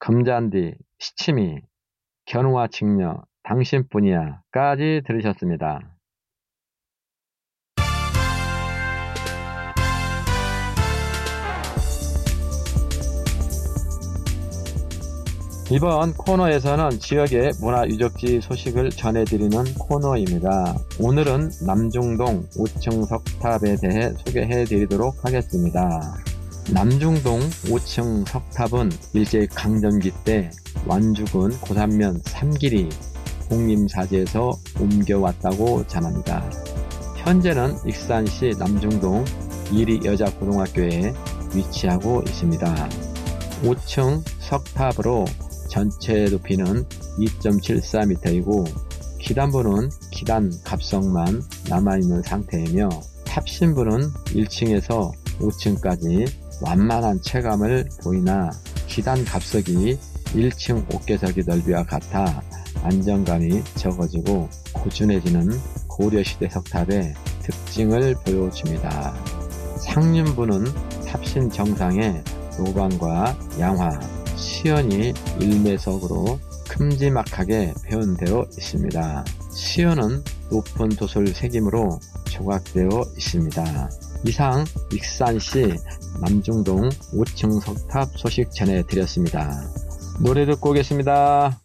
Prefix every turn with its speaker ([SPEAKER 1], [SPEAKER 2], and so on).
[SPEAKER 1] 금잔디, 시치미, 견우와 직녀, 당신뿐이야 까지 들으셨습니다. 이번 코너에서는 지역의 문화유적지 소식을 전해드리는 코너입니다. 오늘은 남중동 5층 석탑에 대해 소개해드리도록 하겠습니다. 남중동 5층 석탑은 일제강점기 때 완주군 고산면 삼길이 공림사지에서 옮겨왔다고 전합니다. 현재는 익산시 남중동 이리여자고등학교에 위치하고 있습니다. 5층 석탑으로 전체 높이는 2.74m이고 기단부는 기단 갑석만 남아있는 상태이며 탑신부는 1층에서 5층까지 완만한 체감을 보이나 기단 갑석이 1층 5개석의 넓이와 같아 안정감이 적어지고 고준해지는 고려시대 석탑의 특징을 보여줍니다. 상륜부는 탑신 정상에 노방과 양화, 시연이 일매석으로 큼지막하게 표현되어 있습니다. 시연은 높은 도솔 새김으로 조각되어 있습니다. 이상 익산시 남중동 5층 석탑 소식 전해드렸습니다. 노래 듣고 오겠습니다.